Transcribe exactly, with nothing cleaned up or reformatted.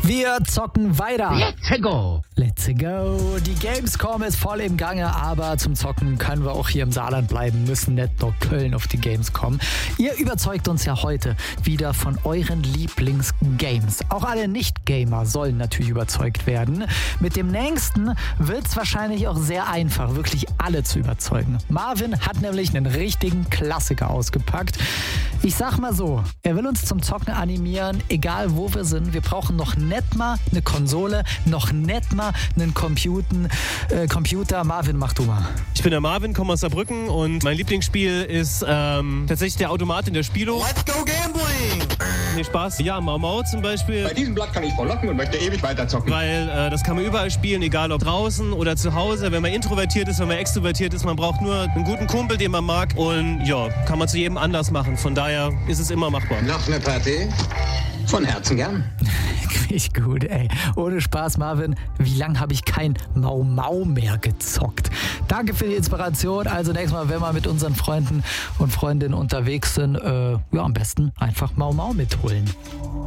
Wir zocken weiter. Let's go. Let's go. Die Gamescom ist voll im Gange, aber zum Zocken können wir auch hier im Saarland bleiben, müssen nicht nach Köln auf die Gamescom. Ihr überzeugt uns ja heute wieder von euren Lieblingsgames. Auch alle Nicht-Gamer sollen natürlich überzeugt werden. Mit dem nächsten wird es wahrscheinlich auch sehr einfach, wirklich alle zu überzeugen. Marvin hat nämlich einen richtigen Klassiker ausgepackt. Ich sag mal so, er will uns zum Zocken animieren, egal wo wir sind. Wir brauchen noch nicht mal eine Konsole, noch nicht mal einen Computer. Äh, Computer. Marvin, mach du mal. Ich bin der Marvin, komme aus Saarbrücken und mein Lieblingsspiel ist ähm, tatsächlich der Automat in der Spielo. Let's go gambling. Nee, Spaß. Ja, Mau Mau zum Beispiel. Bei diesem Blatt kann ich frohlocken und möchte ewig weiter zocken. Weil äh, das kann man überall spielen, egal ob draußen oder zu Hause. Wenn man introvertiert ist, wenn man extrovertiert ist, man braucht nur einen guten Kumpel, den man mag. Und ja, kann man zu jedem anders machen. Von daher ist es immer machbar. Noch eine Partie? Von Herzen gern. Richtig gut, ey. Ohne Spaß, Marvin. Wie lange habe ich kein Mau Mau mehr gezockt? Danke für die Inspiration. Also nächstes Mal, wenn wir mit unseren Freunden und Freundinnen unterwegs sind, äh, ja, am besten einfach Mau Mau mitholen.